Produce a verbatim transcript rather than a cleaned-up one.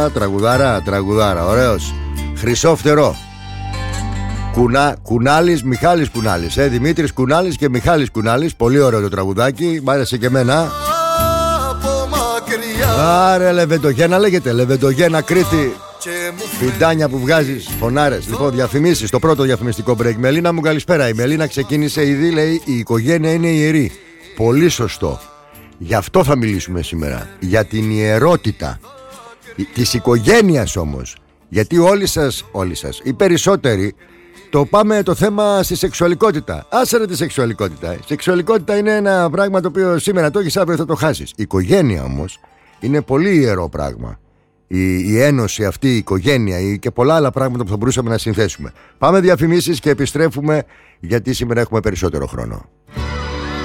τραγουδάρα, τραγουδάρα. Ωραίος. Χρυσό φτερό. Κουνά, Κουνάλης, Μιχάλης Κουνάλης. Ε, Δημήτρης Κουνάλης και Μιχάλης Κουνάλης. Πολύ ωραίο το τραγουδάκι. Μ' άρεσε και εμένα. Άρε, Λεβεντογένα λέγεται. Λεβεντογένα Κρήτη. Φιντάνια που βγάζεις, φωνάρες. Λοιπόν, διαφημίσεις. Το πρώτο διαφημιστικό break. Μελίνα μου, καλησπέρα. Η Μελίνα ξεκίνησε ήδη, λέει, η οικογένεια είναι ιερή. Πολύ σωστό. Γι' αυτό θα μιλήσουμε σήμερα. Για την ιερότητα της οικογένειας όμως. Γιατί όλοι σας, όλοι σας, οι περισσότεροι, το πάμε το θέμα στη σεξουαλικότητα. Άσε ρε τη σεξουαλικότητα. Η σεξουαλικότητα είναι ένα πράγμα το οποίο σήμερα το έχεις, αύριο θα το χάσεις. Η οικογένεια όμως είναι πολύ ιερό πράγμα. Η, η ένωση αυτή, η οικογένεια η, και πολλά άλλα πράγματα που θα μπορούσαμε να συνθέσουμε. Πάμε διαφημίσεις και επιστρέφουμε, γιατί σήμερα έχουμε περισσότερο χρόνο.